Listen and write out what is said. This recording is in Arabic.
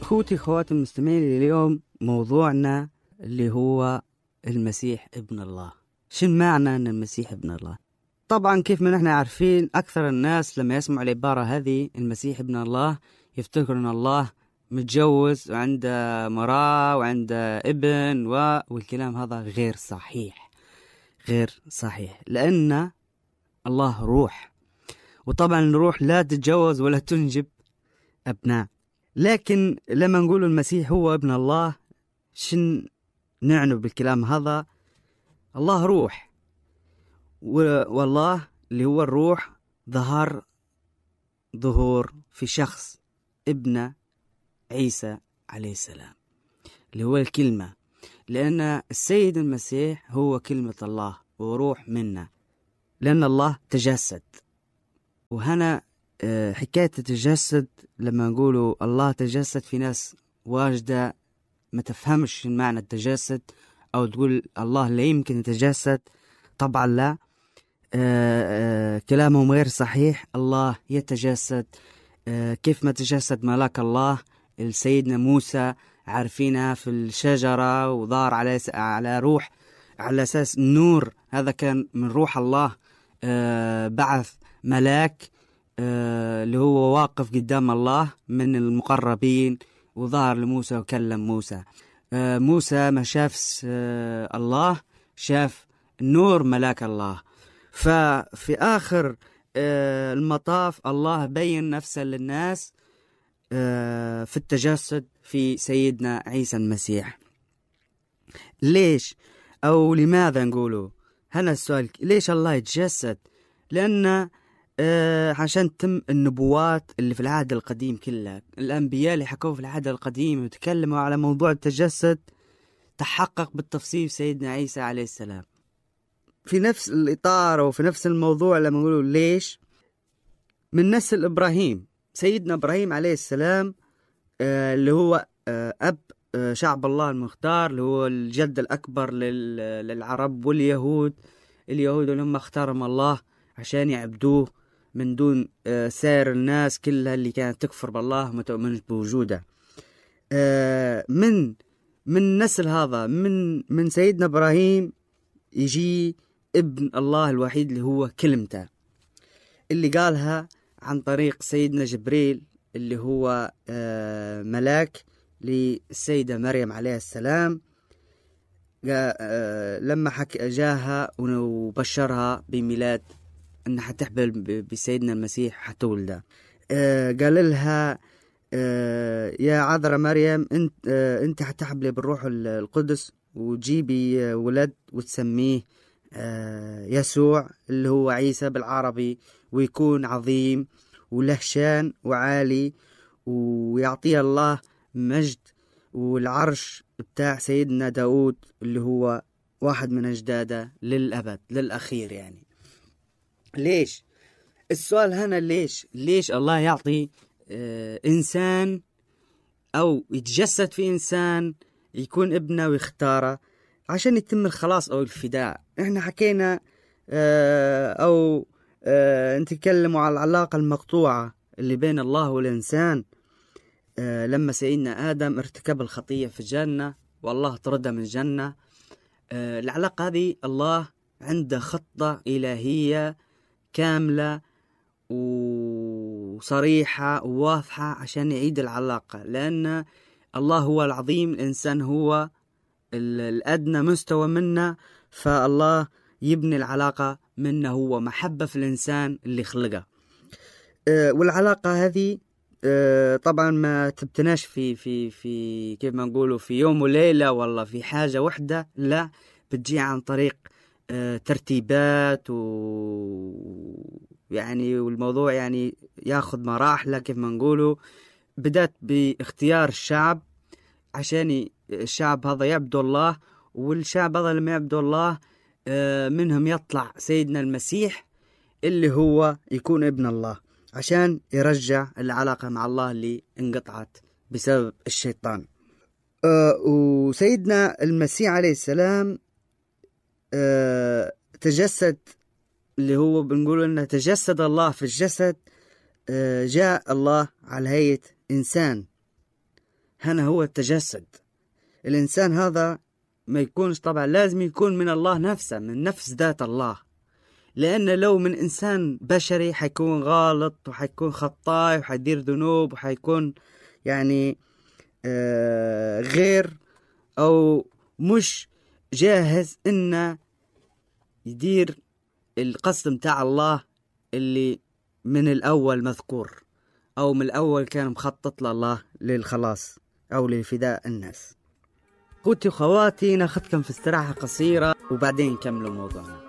أخوتي خواتي المستمعين، اليوم موضوعنا اللي هو المسيح ابن الله. شو معنى أن المسيح ابن الله؟ طبعا كيف ما نحن عارفين أكثر الناس لما يسمعوا العبارة هذه المسيح ابن الله يفتكرون أن الله متجوز وعنده مرأة وعنده ابن والكلام هذا غير صحيح، غير صحيح، لأن الله روح، وطبعا الروح لا تتجوز ولا تنجب أبناء. لكن لما نقول المسيح هو ابن الله، شن نعنى بالكلام هذا؟ الله روح، والله اللي هو الروح ظهور في شخص ابن عيسى عليه السلام اللي هو الكلمة، لأن السيد المسيح هو كلمة الله وروح منا، لأن الله تجسد. وهنا حكاية تتجسد، لما نقولوا الله تجسد في ناس واجدة ما تفهمش معنى التجسد، أو تقول الله لا يمكن يتجسد. طبعا لا، كلامهم غير صحيح. الله يتجسد كيف ما تجسد ملاك الله السيدنا موسى، عارفينها في الشجرة، وظهر على روح على أساس النور، هذا كان من روح الله. بعث ملاك اللي هو واقف قدام الله من المقربين، وظهر لموسى وكلم موسى. موسى ما شاف الله، شاف نور ملاك الله. ففي آخر المطاف الله بين نفسه للناس في التجسد في سيدنا عيسى المسيح. ليش أو لماذا نقوله هنا السؤال؟ ليش الله يتجسد؟ لأن عشان تم النبوات اللي في العهد القديم كلها، الأنبياء اللي حكوا في العهد القديم وتكلموا على موضوع التجسد تحقق بالتفصيل سيدنا عيسى عليه السلام. في نفس الإطار وفي نفس الموضوع لما نقولوا ليش، من نسل إبراهيم، سيدنا إبراهيم عليه السلام اللي هو أب شعب الله المختار، اللي هو الجد الأكبر للعرب واليهود. اليهود اللي هم اختارهم الله عشان يعبدوه من دون سائر الناس كلها اللي كانت تكفر بالله وما تؤمنش بوجوده. من نسل هذا، من سيدنا إبراهيم يجي ابن الله الوحيد اللي هو كلمته، اللي قالها عن طريق سيدنا جبريل اللي هو ملاك للسيدة مريم عليه السلام، لما جاها وبشرها بميلاد أنها حتحبل بسيدنا المسيح حتولده. قال لها يا عذراء مريم، أنت حتحبلي بالروح القدس وتجيبي ولد وتسميه يسوع اللي هو عيسى بالعربي، ويكون عظيم وله شان وعالي، ويعطيه الله مجد، والعرش بتاع سيدنا داود اللي هو واحد من أجداده للأبد للأخير. يعني ليش السؤال هنا؟ ليش الله يعطي إنسان أو يتجسد في إنسان يكون ابنه ويختاره عشان يتم الخلاص أو الفداء؟ إحنا حكينا أو نتكلموا على العلاقة المقطوعة اللي بين الله والإنسان لما سيدنا آدم ارتكب الخطية في الجنة والله طرده من الجنة. العلاقة هذه الله عنده خطة إلهية كاملة وصريحة وواضحة عشان يعيد العلاقة، لأن الله هو العظيم، الإنسان هو الأدنى مستوى منا، فالله يبني العلاقة منه هو محبة في الإنسان اللي خلقه. والعلاقة هذه طبعا ما تبتناش في كيف ما نقولوا في يوم وليلة والله في حاجة وحدة، لا، بتجي عن طريق ترتيبات يعني والموضوع يعني ياخذ مراحل. كيف ما نقولوا بدأت باختيار الشعب عشان الشعب هذا يعبدوا الله، والشعب هذا لما يعبدوا الله منهم يطلع سيدنا المسيح اللي هو يكون ابن الله عشان يرجع العلاقة مع الله اللي انقطعت بسبب الشيطان. وسيدنا المسيح عليه السلام تجسد، اللي هو بنقول انه تجسد الله في الجسد. جاء الله على هيئة إنسان، هنا هو التجسد. الإنسان هذا ما يكونش طبعا، لازم يكون من الله نفسه، من نفس ذات الله، لأن لو من إنسان بشري حيكون غالط وحيكون خطاي وحيدير ذنوب وحيكون يعني غير أو مش جاهز إنه يدير القصد متاع الله اللي من الأول مذكور، أو من الأول كان مخطط لله للخلاص أو لفداء الناس. أخوتي وخواتي، ناخذكم في استراحة قصيرة وبعدين نكملوا موضوعنا.